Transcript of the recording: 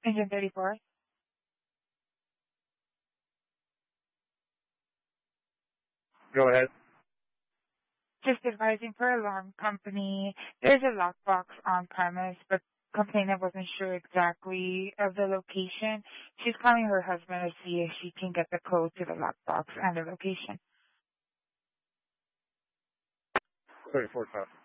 Engine 34. Go ahead. Just advising for alarm company, there's a lockbox on premise, but complainant wasn't sure exactly of the location. She's calling her husband to see if she can get the code to the lockbox and the location. 34 times.